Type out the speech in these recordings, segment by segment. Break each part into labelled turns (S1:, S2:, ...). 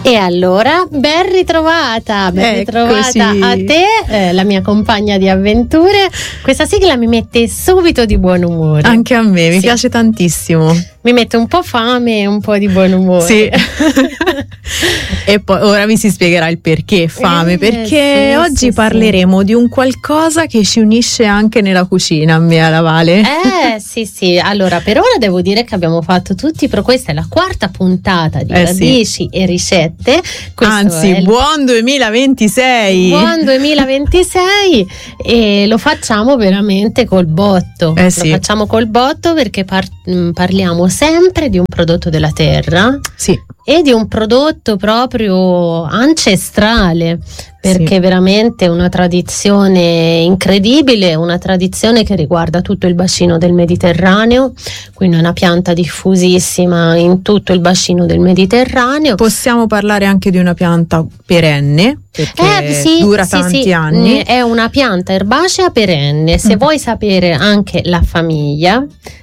S1: E allora, ben ritrovata a te, la mia compagna di avventure. Questa sigla mi mette subito di buon umore.
S2: Anche a me, mi piace tantissimo.
S1: Mi mette un po' fame e un po' di buon umore.
S2: Sì. E poi ora mi si spiegherà il perché fame, perché oggi parleremo di un qualcosa che ci unisce anche nella cucina, mia la Vale.
S1: Sì. Allora, per ora devo dire che abbiamo fatto tutti, però questa è la quarta puntata di Radici e Ricette.
S2: Anzi, buon 2026!
S1: Buon 2026 e lo facciamo veramente col botto. Lo facciamo col botto perché parliamo sempre di un prodotto della terra.
S2: Sì.
S1: E di un prodotto proprio ancestrale, perché è veramente una tradizione incredibile, una tradizione che riguarda tutto il bacino del Mediterraneo, quindi è una pianta diffusissima in tutto il bacino del Mediterraneo.
S2: Possiamo parlare anche di una pianta perenne, perché dura tanti anni.
S1: È una pianta erbacea perenne. Se vuoi sapere anche la famiglia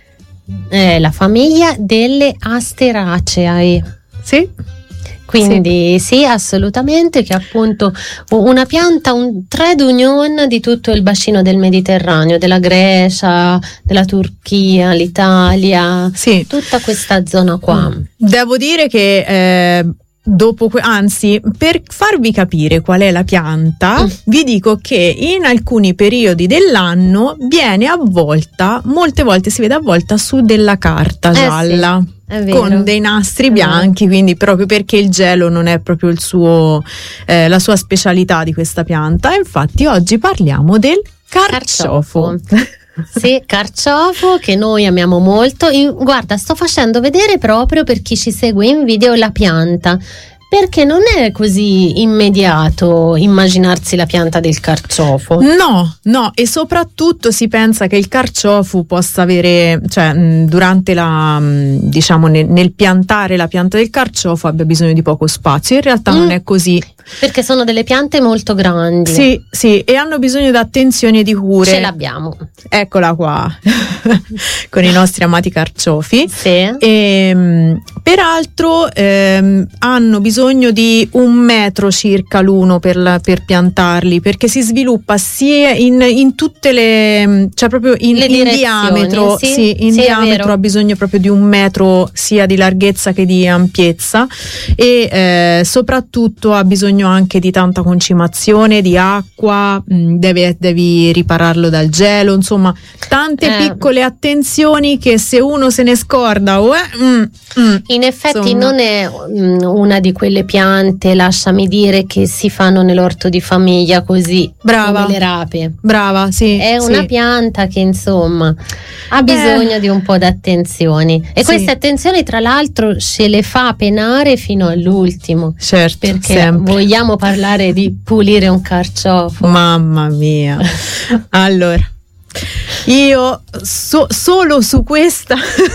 S1: delle Asteraceae.
S2: Sì.
S1: Quindi sì, assolutamente, che è appunto una pianta, un trade union di tutto il bacino del Mediterraneo, della Grecia, della Turchia, l'Italia, tutta questa zona qua.
S2: Devo dire che anzi, per farvi capire qual è la pianta, vi dico che in alcuni periodi dell'anno viene avvolta, molte volte si vede avvolta su della carta gialla. Con dei nastri bianchi, quindi proprio perché il gelo non è proprio il suo la sua specialità di questa pianta. E infatti oggi parliamo del carciofo.
S1: Sì, carciofo che noi amiamo molto. Guarda, sto facendo vedere proprio per chi ci segue in video la pianta, perché non è così immediato immaginarsi la pianta del carciofo.
S2: No, e soprattutto si pensa che il carciofo possa avere, durante nel piantare la pianta del carciofo abbia bisogno di poco spazio. In realtà non è così.
S1: Perché sono delle piante molto grandi.
S2: Sì, e hanno bisogno di attenzione e di cure.
S1: Ce l'abbiamo.
S2: Eccola qua, con i nostri amati carciofi.
S1: Sì.
S2: E, peraltro hanno bisogno di 1 metro circa l'uno per piantarli, perché si sviluppa sia in tutte le, proprio in diametro. In diametro ha bisogno proprio di 1 metro sia di larghezza che di ampiezza, e soprattutto ha bisogno anche di tanta concimazione, di acqua, devi ripararlo dal gelo, insomma tante piccole attenzioni che se uno se ne scorda
S1: in effetti non è una di quelle piante, lasciami dire, che si fanno nell'orto di famiglia così, come le rape.
S2: Brava, sì.
S1: È una pianta che insomma ha bisogno di un po' d'attenzioni, e queste attenzioni tra l'altro ce le fa penare fino all'ultimo.
S2: Certo,
S1: perché
S2: sempre.
S1: Vogliamo parlare di pulire un carciofo.
S2: Mamma mia. Allora, io solo su questo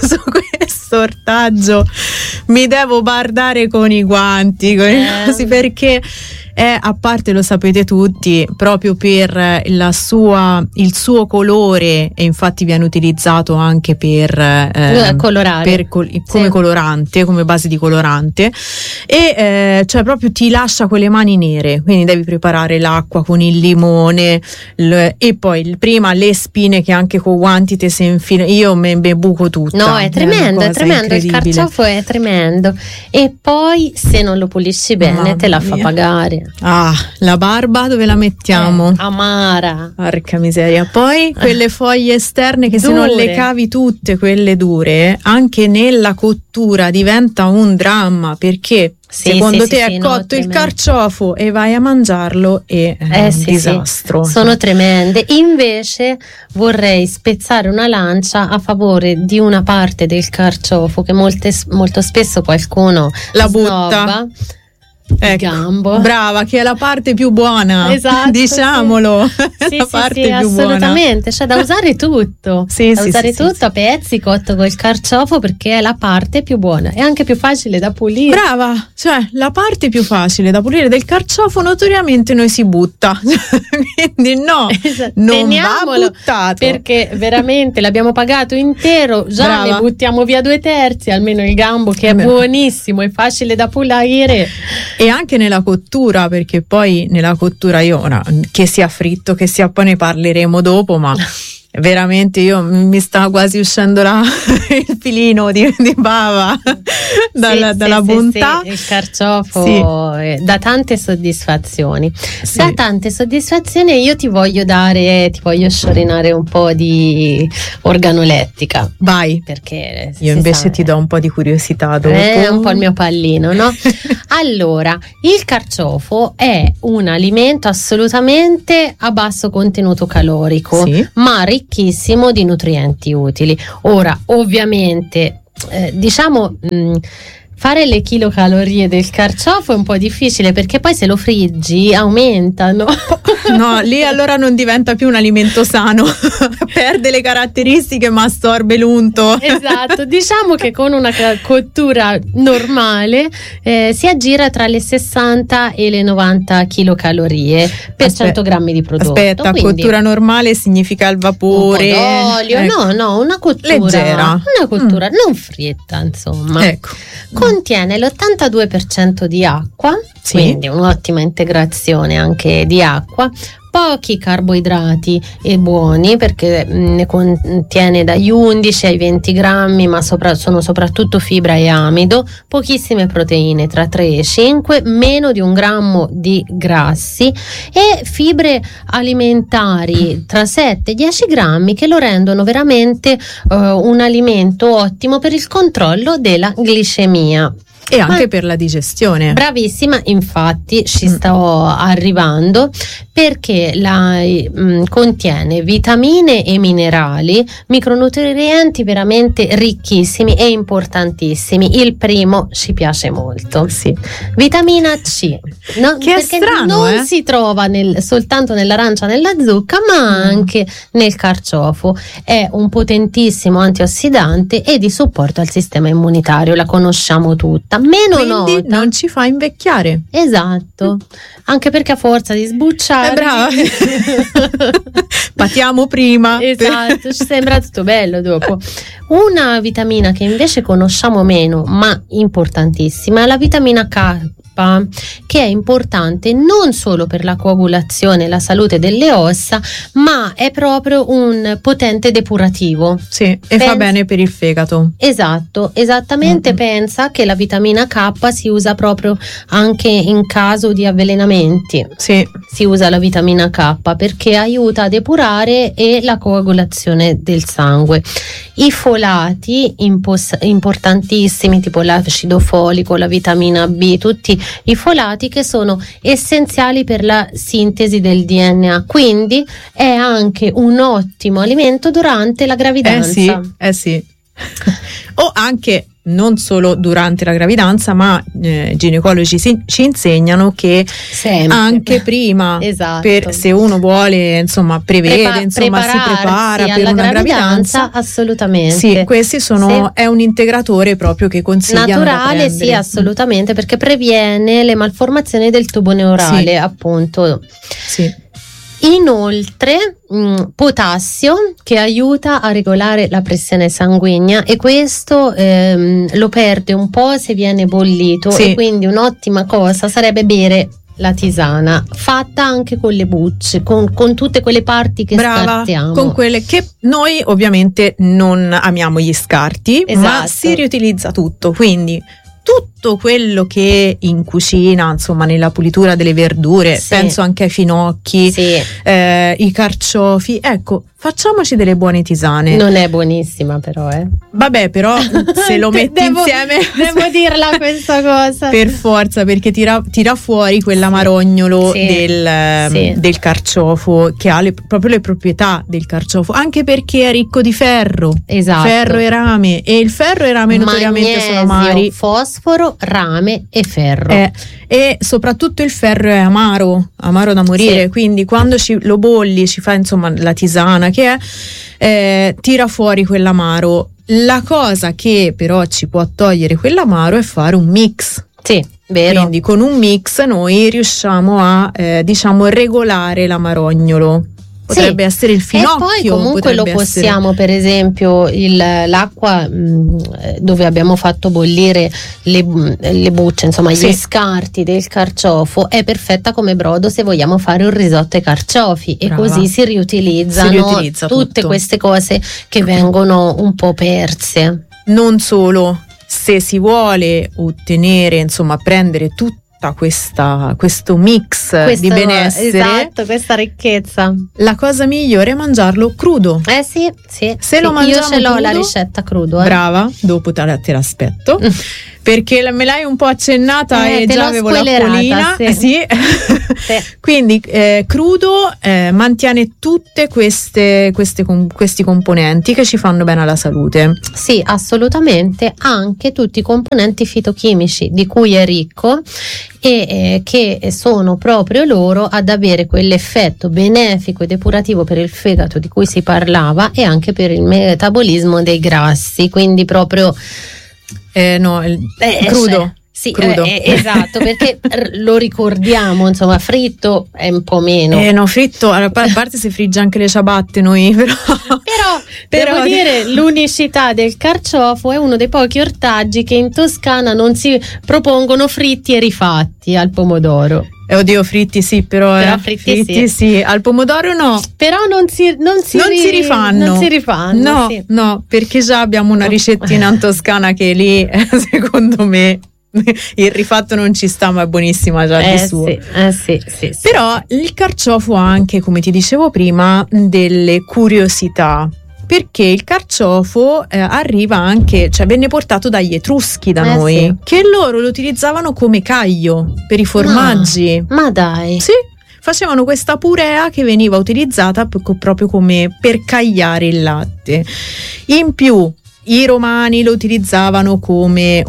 S2: ortaggio mi devo bardare con i guanti, così, perché a parte, lo sapete tutti, proprio per il suo colore, e infatti viene utilizzato anche per
S1: colorare,
S2: come colorante, come base di colorante, e proprio ti lascia quelle mani nere, quindi devi preparare l'acqua con il limone, e poi prima le spine che anche con guanti te si infila. Io me buco tutta.
S1: No, è tremendo, il carciofo è tremendo, e poi se non lo pulisci bene te la fa pagare.
S2: La barba dove la mettiamo?
S1: Amara.
S2: Porca miseria. Poi quelle foglie esterne che dure. Se non le cavi tutte, quelle dure, anche nella cottura diventa un dramma, perché secondo te è cotto il carciofo e vai a mangiarlo e è un disastro.
S1: Sono tremende. Invece vorrei spezzare una lancia a favore di una parte del carciofo che molto spesso qualcuno
S2: la butta.
S1: Gambo.
S2: Brava, che è la parte più buona.
S1: Esatto,
S2: diciamolo. La parte più
S1: assolutamente,
S2: buona.
S1: C'è da usare tutto. Tutto a pezzi, cotto col carciofo, perché è la parte più buona e anche più facile da pulire.
S2: Brava, la parte più facile da pulire del carciofo notoriamente noi si butta. Quindi non va buttato,
S1: perché veramente l'abbiamo pagato intero, già ne buttiamo via 2/3, almeno il gambo che è buonissimo e facile da pulire.
S2: E anche nella cottura, perché poi nella cottura io ora, che sia fritto, che sia, poi ne parleremo dopo, ma veramente io mi sta quasi uscendo il filino di bava dalla bontà.
S1: Sì, il carciofo dà tante soddisfazioni. Da tante soddisfazioni io ti voglio sciorinare un po' di organolettica.
S2: Vai,
S1: perché
S2: io invece ti do un po' di curiosità dopo.
S1: È un po' il mio pallino, no? Allora, il carciofo è un alimento assolutamente a basso contenuto calorico, ma ricchissimo di nutrienti utili. Ora, ovviamente, fare le kilocalorie del carciofo è un po' difficile, perché poi se lo friggi aumentano.
S2: No, lì allora non diventa più un alimento sano, perde le caratteristiche ma assorbe l'unto.
S1: Esatto, diciamo che con una cottura normale si aggira tra le 60 e le 90 kilocalorie per 100 grammi di prodotto.
S2: Aspetta, cottura normale significa al vapore?
S1: Un po' d'olio, no, una cottura
S2: leggera.
S1: Una cottura non fritta, insomma.
S2: Ecco.
S1: Contiene l'82% di acqua, quindi un'ottima integrazione anche di acqua, pochi carboidrati e buoni, perché ne contiene dagli 11 ai 20 grammi, ma sono soprattutto fibra e amido, pochissime proteine tra 3 e 5, meno di 1 grammo di grassi e fibre alimentari tra 7 e 10 grammi, che lo rendono veramente un alimento ottimo per il controllo della glicemia.
S2: E anche per la digestione.
S1: Bravissima, infatti ci sto arrivando, perché contiene vitamine e minerali, micronutrienti veramente ricchissimi e importantissimi. Il primo ci piace molto.
S2: Sì.
S1: Vitamina C. No,
S2: che è strano,
S1: non si trova soltanto nell'arancia, nella zucca, ma anche nel carciofo. È un potentissimo antiossidante e di supporto al sistema immunitario, la conosciamo tutta. Meno
S2: quindi
S1: nota,
S2: non ci fa invecchiare.
S1: Esatto, anche perché a forza di sbucciare
S2: brava. Patiamo prima.
S1: Esatto, ci sembra tutto bello dopo. Una vitamina che invece conosciamo meno, ma importantissima, è la vitamina K, che è importante non solo per la coagulazione e la salute delle ossa, ma è proprio un potente depurativo.
S2: Sì, e fa bene per il fegato.
S1: Esatto, esattamente. Pensa che la vitamina K si usa proprio anche in caso di avvelenamenti.
S2: Sì.
S1: Si usa la vitamina K perché aiuta a depurare e la coagulazione del sangue. I folati importantissimi, tipo l'acido folico, la vitamina B, tutti i folati che sono essenziali per la sintesi del DNA, quindi è anche un ottimo alimento durante la gravidanza.
S2: Sì. O anche non solo durante la gravidanza, ma ginecologi ci insegnano che sempre, anche prima,
S1: esatto,
S2: per se uno vuole, insomma, si prepara per una gravidanza,
S1: assolutamente.
S2: Sì, questi è un integratore proprio che consigliano
S1: naturale, sì, assolutamente, perché previene le malformazioni del tubo neurale, appunto.
S2: Sì.
S1: Inoltre potassio, che aiuta a regolare la pressione sanguigna, e questo lo perde un po' se viene bollito, e quindi un'ottima cosa sarebbe bere la tisana fatta anche con le bucce, con tutte quelle parti che scartiamo,
S2: con quelle che noi ovviamente non amiamo gli scarti, ma si riutilizza tutto, quindi tutto quello che in cucina, insomma, nella pulitura delle verdure, penso anche ai finocchi, i carciofi, ecco, facciamoci delle buone tisane.
S1: Non è buonissima però,
S2: Vabbè, però se lo metti insieme
S1: devo dirla questa cosa,
S2: per forza, perché tira fuori quell'amarognolo del carciofo, che ha proprio le proprietà del carciofo, anche perché è ricco di ferro, ferro e rame, e il ferro e il rame notoriamente sono amari.
S1: Fosforo, rame e ferro.
S2: E soprattutto il ferro è amaro da morire, quindi quando lo bolli, ci fa insomma la tisana, che tira fuori quell'amaro. La cosa che però ci può togliere quell'amaro è fare un mix.
S1: Sì, vero.
S2: Quindi con un mix noi riusciamo a regolare l'amarognolo. potrebbe essere il finocchio.
S1: E poi comunque lo possiamo, per esempio, l'acqua dove abbiamo fatto bollire le bucce, insomma gli scarti del carciofo, è perfetta come brodo se vogliamo fare un risotto ai carciofi. Brava. E così si riutilizzano tutte queste cose che vengono un po' perse.
S2: Non solo, se si vuole ottenere, insomma, prendere tutto questo mix di benessere,
S1: esatto, questa ricchezza,
S2: la cosa migliore è mangiarlo crudo.
S1: Sì.
S2: Se lo mangiamo
S1: io ce l'ho
S2: crudo,
S1: la ricetta crudo.
S2: Brava, dopo te l'aspetto. Perché me l'hai un po' accennata e già avevo l'acquolina. Sì. Quindi crudo mantiene tutte questi componenti che ci fanno bene alla salute.
S1: Sì, assolutamente, anche tutti i componenti fitochimici di cui è ricco e che sono proprio loro ad avere quell'effetto benefico e depurativo per il fegato di cui si parlava e anche per il metabolismo dei grassi, quindi proprio
S2: crudo.
S1: Sì,
S2: crudo.
S1: Esatto, perché lo ricordiamo, insomma, fritto è un po' meno.
S2: Fritto, a parte se frigge anche le ciabatte noi, però
S1: devo dire, l'unicità del carciofo è uno dei pochi ortaggi che in Toscana non si propongono fritti e rifatti al pomodoro.
S2: Oddio, fritti sì, però fritti sì. Al pomodoro no.
S1: Però non si rifanno.
S2: No, perché già abbiamo una ricettina in Toscana che lì, secondo me, il rifatto non ci sta, ma è buonissima già di suo.
S1: Sì.
S2: Però il carciofo ha anche, come ti dicevo prima, delle curiosità. Perché il carciofo arriva anche, cioè venne portato dagli Etruschi da noi, che loro lo utilizzavano come caglio per i formaggi.
S1: Ma dai!
S2: Sì, facevano questa purea che veniva utilizzata proprio come per cagliare il latte. In più, i romani lo utilizzavano come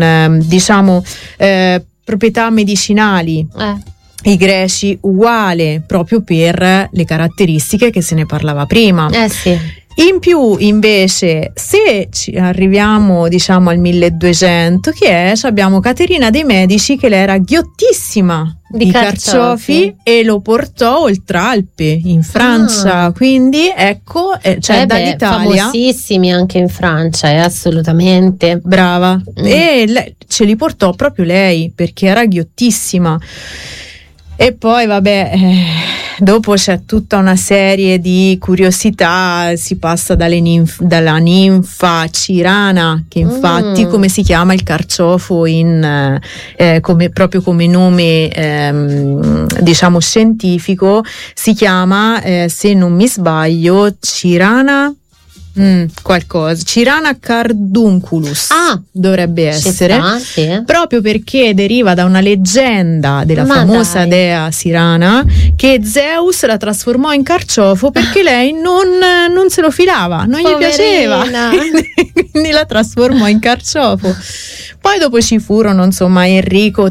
S2: proprietà medicinali. I greci uguale, proprio per le caratteristiche che se ne parlava prima.
S1: Sì.
S2: In più, invece, se arriviamo al 1200, abbiamo Caterina de' Medici, che lei era ghiottissima di carciofi e lo portò oltre Alpe in Francia. Quindi ecco, dall'Italia,
S1: famosissimi anche in Francia, assolutamente
S2: brava. E ce li portò proprio lei perché era ghiottissima. E poi dopo c'è tutta una serie di curiosità, si passa dalla ninfa Cirana, che infatti come si chiama il carciofo proprio come nome scientifico, si chiama, se non mi sbaglio, Cirana Cirana cardunculus dovrebbe essere, proprio perché deriva da una leggenda della famosa dea Cirana, che Zeus la trasformò in carciofo perché lei non se lo filava, non gli piaceva, quindi la trasformò in carciofo. Poi dopo ci furono Enrico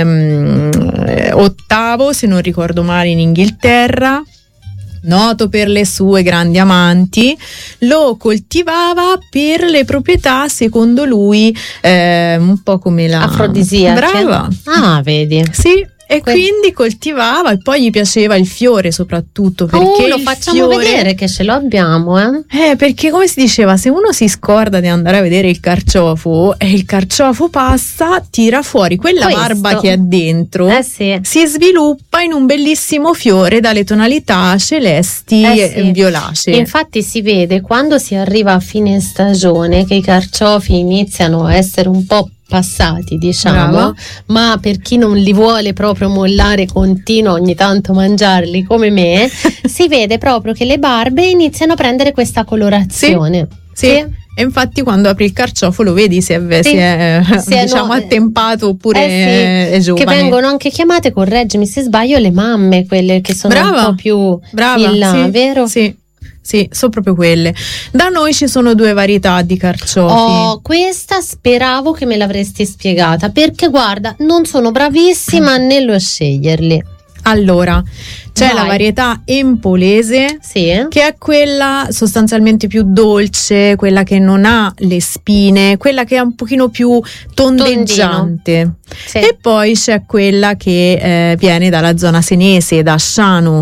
S2: VIII, se non ricordo male, in Inghilterra, noto per le sue grandi amanti, lo coltivava per le proprietà, secondo lui, un po' come la
S1: afrodisiaca.
S2: Brava.
S1: Vedi.
S2: Sì. E quindi coltivava, e poi gli piaceva il fiore soprattutto, perché
S1: lo facciamo vedere che ce lo abbiamo,
S2: perché come si diceva, se uno si scorda di andare a vedere il carciofo e il carciofo passa, tira fuori quella barba che è dentro, si sviluppa in un bellissimo fiore dalle tonalità celesti e violacee.
S1: Infatti si vede quando si arriva a fine stagione che i carciofi iniziano a essere un po' passati,
S2: Brava.
S1: Ma per chi non li vuole proprio mollare, continua ogni tanto mangiarli come me, si vede proprio che le barbe iniziano a prendere questa colorazione.
S2: Sì. E infatti quando apri il carciofo lo vedi se è attempato oppure è giovane.
S1: Che vengono anche chiamate, correggimi se sbaglio, le mamme, quelle che sono un po' più in là, vero?
S2: Sì, sono proprio quelle. Da noi ci sono 2 varietà di carciofi.
S1: Questa speravo che me l'avresti spiegata, perché guarda, non sono bravissima nello sceglierli.
S2: Allora, C'è la varietà empolese,
S1: sì,
S2: che è quella sostanzialmente più dolce, quella che non ha le spine, quella che è un pochino più tondeggiante.
S1: Sì.
S2: E poi c'è quella che viene dalla zona senese, da Asciano,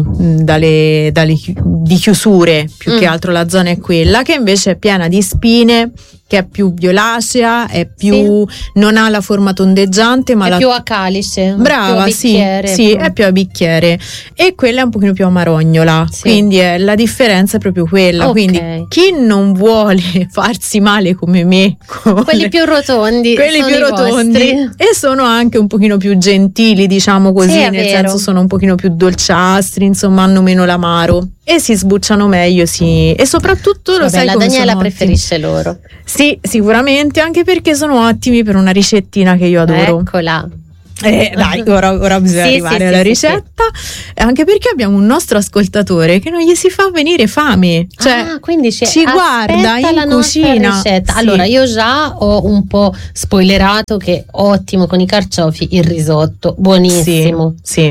S2: di chiusure, più che altro la zona è quella, che invece è piena di spine, che è più violacea, è più non ha la forma tondeggiante, ma
S1: è più a calice.
S2: Brava,
S1: più a bicchiere,
S2: sì, è più a bicchiere, e quella è un pochino più amarognola, quindi la differenza è proprio quella. Quindi chi non vuole farsi male come me,
S1: quelli più rotondi,
S2: e sono anche un pochino più gentili, diciamo così, nel senso sono un pochino più dolciastri, insomma hanno meno l'amaro e si sbucciano meglio, e soprattutto lo sai
S1: la
S2: come
S1: Daniela
S2: sono
S1: preferisce loro.
S2: Sì, sicuramente, anche perché sono ottimi per una ricettina che io adoro.
S1: Eccola.
S2: Dai, ora bisogna arrivare alla ricetta, anche perché abbiamo un nostro ascoltatore che non gli si fa venire fame, cioè
S1: quindi
S2: ci guarda in
S1: la
S2: cucina.
S1: Ricetta. Allora, io già ho un po' spoilerato che ottimo con i carciofi il risotto, buonissimo.
S2: Sì.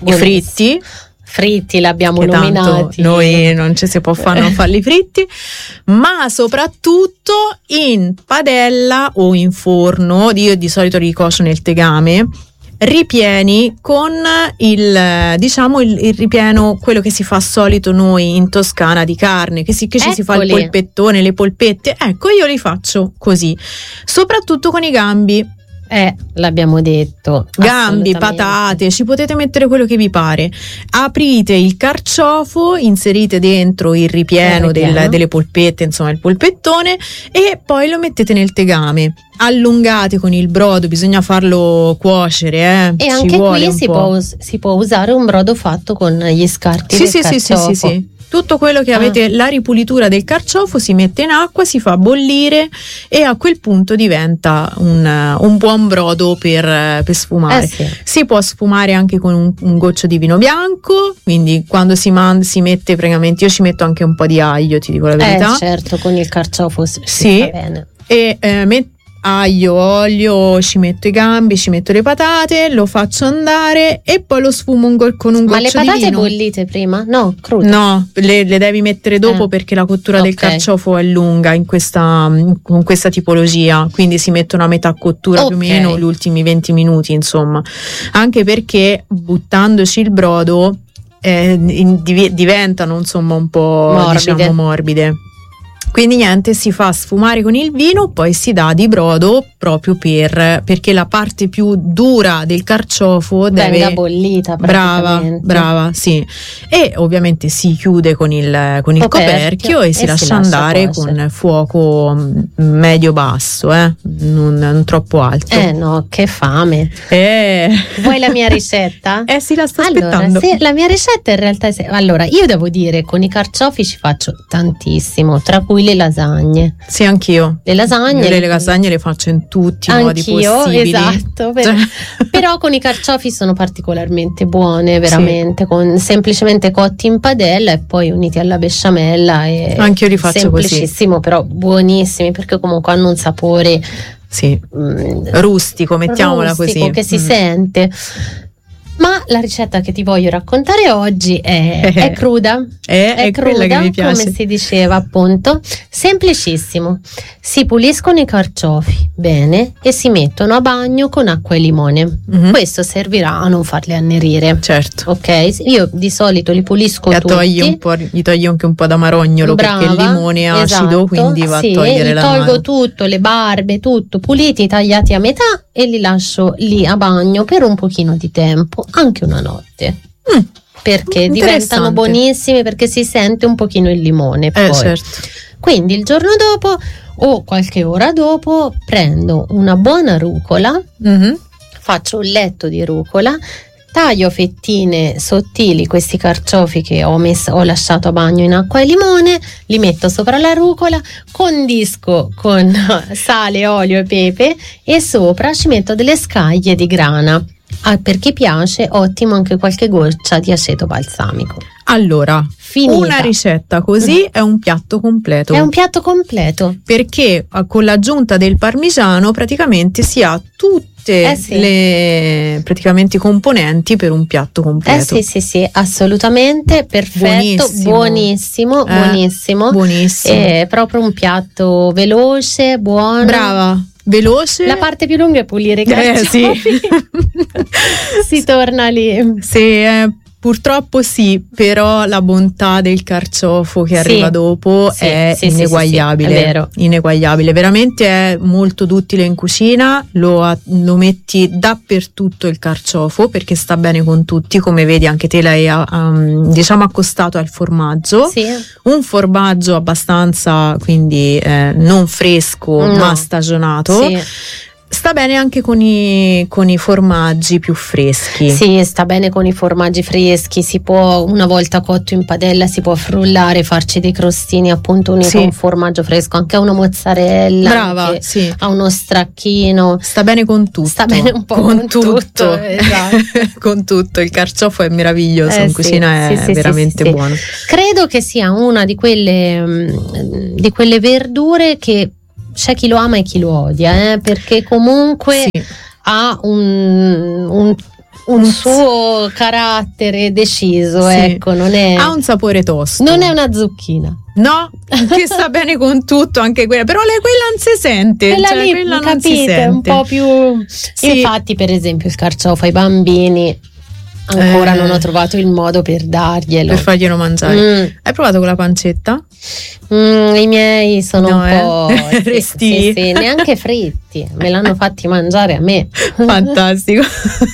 S2: I fritti
S1: l'abbiamo nominati.
S2: Noi non ci si può fare non farli fritti, ma soprattutto in padella o in forno. Io di solito li cuocio nel tegame, ripieni con il ripieno, quello che si fa solito noi in Toscana di carne, che ci si fa il polpettone, le polpette. Ecco, io li faccio così, soprattutto con i gambi.
S1: L'abbiamo detto,
S2: gambi, patate, ci potete mettere quello che vi pare. Aprite il carciofo, inserite dentro il ripieno delle polpette, insomma il polpettone, e poi lo mettete nel tegame. Allungate con il brodo, bisogna farlo cuocere,
S1: e anche qui si può usare un brodo fatto con gli scarti del carciofo.
S2: Sì. Tutto quello che avete, la ripulitura del carciofo si mette in acqua, si fa bollire e a quel punto diventa un buon brodo per sfumare. Si può sfumare anche con un goccio di vino bianco, quindi quando si mette praticamente, io ci metto anche un po' di aglio, ti dico la verità.
S1: Certo, con il carciofo si fa bene.
S2: E aglio, olio, ci metto i gambi, ci metto le patate, lo faccio andare e poi lo sfumo con un goccio di vino.
S1: Ma le patate bollite prima? No, crude?
S2: No, le devi mettere dopo perché la cottura del carciofo è lunga con questa tipologia, quindi si mettono a metà cottura più o meno gli ultimi 20 minuti, insomma, anche perché buttandoci il brodo diventano insomma un po' morbide. Quindi niente, si fa sfumare con il vino, poi si dà di brodo proprio perché la parte più dura del carciofo
S1: venga bollita praticamente.
S2: Brava, sì. E ovviamente si chiude con il coperchio e si lascia andare con fuoco medio-basso, non troppo alto.
S1: No, che fame. Vuoi la mia ricetta?
S2: Sì, la sto aspettando.
S1: Sì, la mia ricetta in realtà allora, io devo dire, con i carciofi ci faccio tantissimo, tra cui le lasagne.
S2: Sì, anch'io.
S1: Le lasagne
S2: le faccio in tutti i modi possibili.
S1: Esatto. Però con i carciofi sono particolarmente buone, veramente, semplicemente cotti in padella e poi uniti alla besciamella.
S2: Anch'io li faccio così.
S1: Semplicissimo, però buonissimi, perché comunque hanno un sapore
S2: rustico, mettiamola così.
S1: Che si sente. Ma la ricetta che ti voglio raccontare oggi è cruda.
S2: È cruda, che mi piace.
S1: Come si diceva, appunto. Semplicissimo. Si puliscono i carciofi bene e si mettono a bagno con acqua e limone. Questo servirà a non farli annerire.
S2: Certo.
S1: Ok? Io di solito li pulisco tutti.
S2: Gli togli anche un po' d'amarognolo, perché il limone è acido, quindi va a togliere l'amaro.
S1: Tolgo tutto, le barbe, tutto, puliti, tagliati a metà, e li lascio lì a bagno per un pochino di tempo, anche una notte. Perché diventano buonissimi, perché si sente un pochino il limone poi.
S2: Certo.
S1: Quindi il giorno dopo o qualche ora dopo prendo una buona rucola, faccio un letto di rucola, taglio a fettine sottili questi carciofi che ho lasciato a bagno in acqua e limone, li metto sopra la rucola, condisco con sale, olio e pepe e sopra ci metto delle scaglie di grana. Per chi piace, ottimo anche qualche goccia di aceto balsamico.
S2: Allora,
S1: finita.
S2: Una ricetta così è un piatto completo.
S1: È un piatto completo.
S2: Perché con l'aggiunta del parmigiano praticamente si ha tutti tutte le praticamente i componenti per un piatto completo.
S1: Sì, assolutamente, perfetto, buonissimo. È proprio un piatto veloce, buono.
S2: Brava. Veloce.
S1: La parte più lunga è pulire i carciofi.
S2: Sì.
S1: Si torna lì.
S2: Sì, purtroppo sì, però la bontà del carciofo che arriva dopo è ineguagliabile.
S1: È vero.
S2: Ineguagliabile, veramente è molto duttile in cucina, lo metti dappertutto il carciofo perché sta bene con tutti, come vedi anche te l'hai diciamo accostato al formaggio.
S1: Sì.
S2: Un formaggio abbastanza, quindi non fresco, ma stagionato.
S1: Sì.
S2: Sta bene anche con i formaggi più freschi.
S1: Sì, sta bene con i formaggi freschi. Si può, una volta cotto in padella, si può frullare, farci dei crostini appunto uniti a un formaggio fresco, anche a una mozzarella.
S2: Brava,
S1: a uno stracchino.
S2: Sta bene con tutto.
S1: Sta bene un po' con tutto. Esatto.
S2: Con tutto. Il carciofo è meraviglioso, in cucina è veramente buono.
S1: Credo che sia una di quelle verdure che c'è chi lo ama e chi lo odia, perché comunque ha un suo carattere deciso, ecco, non è,
S2: ha un sapore tosto.
S1: Non è una zucchina.
S2: No, che sta bene con tutto, anche quella, però quella non si sente,
S1: quella non capite, si sente. Un po' più. Infatti, per esempio, il carciofo ai bambini ancora non ho trovato il modo per darglielo,
S2: per farglielo mangiare. Hai provato con la pancetta?
S1: I miei sono un po'
S2: resti.
S1: Sì, neanche fritti, me l'hanno fatti mangiare a me.
S2: Fantastico.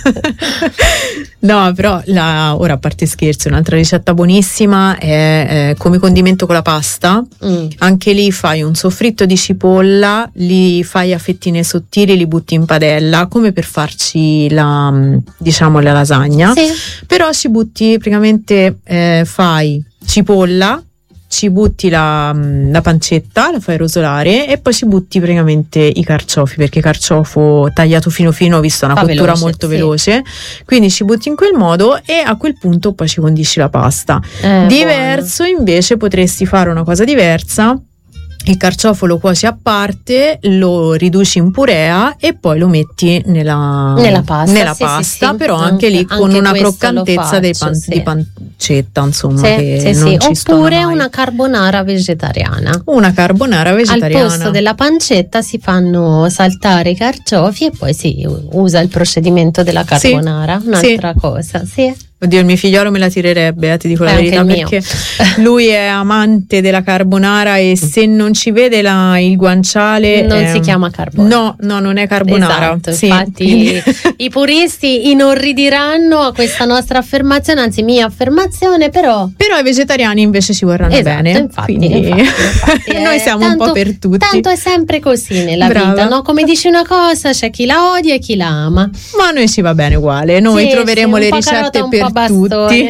S2: No, però ora, a parte scherzi, un'altra ricetta buonissima è come condimento con la pasta. Anche lì fai un soffritto di cipolla, li fai a fettine sottili, li butti in padella come per farci la lasagna. Però ci butti praticamente, fai cipolla, ci butti la pancetta, la fai rosolare e poi ci butti praticamente i carciofi, perché carciofo tagliato fino fino, ho visto una cottura molto veloce, quindi ci butti in quel modo e a quel punto poi ci condisci la pasta. Diverso buono. Invece potresti fare una cosa diversa. Il carciofo lo cuoci a parte, lo riduci in purea e poi lo metti nella pasta, però anche lì con una croccantezza di pancetta, insomma, che non ci
S1: oppure una carbonara vegetariana.
S2: Una carbonara vegetariana.
S1: Al posto della pancetta si fanno saltare i carciofi e poi si usa il procedimento della carbonara, un'altra cosa.
S2: Oddio, il mio figliolo me la tirerebbe, ti dico la verità, perché lui è amante della carbonara e se non ci vede il guanciale
S1: non si chiama carbonara.
S2: No, non è carbonara.
S1: Esatto, infatti i puristi inorridiranno a questa nostra affermazione, anzi mia affermazione, però
S2: ai vegetariani invece ci vorranno bene.
S1: Infatti,
S2: noi siamo un po' per tutti.
S1: Tanto è sempre così nella vita, no? Come dici una cosa, c'è chi la odia e chi la ama.
S2: Ma a noi ci va bene uguale, noi troveremo le ricette per tutti.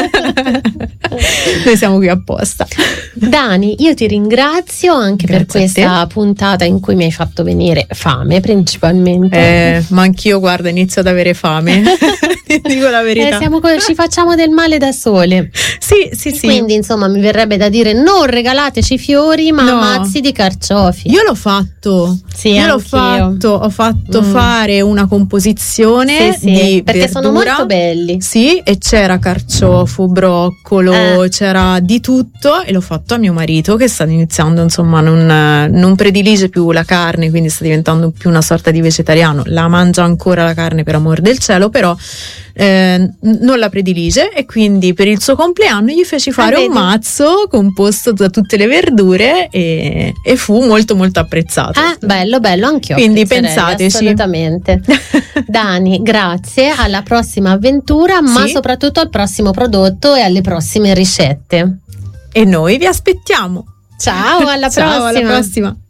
S2: Noi siamo qui apposta.
S1: Dani, io ti ringrazio anche per questa puntata in cui mi hai fatto venire fame principalmente.
S2: Ma anch'io, guarda, inizio ad avere fame. Ti dico la verità.
S1: Ci facciamo del male da sole.
S2: Sì.
S1: Quindi insomma mi verrebbe da dire non regalateci fiori ma mazzi di carciofi.
S2: Io l'ho fatto. Ho fatto fare una composizione di
S1: perché
S2: verdura.
S1: Sono molto belli.
S2: Sì, e c'era carciofo, broccolo, c'era di tutto e l'ho fatto a mio marito che sta iniziando, insomma, non predilige più la carne, quindi sta diventando più una sorta di vegetariano. La mangia ancora la carne, per amor del cielo, però non la predilige, e quindi per il suo compleanno gli feci fare un mazzo composto da tutte le verdure e fu molto molto apprezzato.
S1: Bello, anch'io.
S2: Quindi pensateci.
S1: Assolutamente. Dani, grazie, alla prossima avventura, ma soprattutto al prossimo prodotto e alle prossime ricette.
S2: E noi vi aspettiamo.
S1: Ciao, alla prossima.
S2: Alla prossima.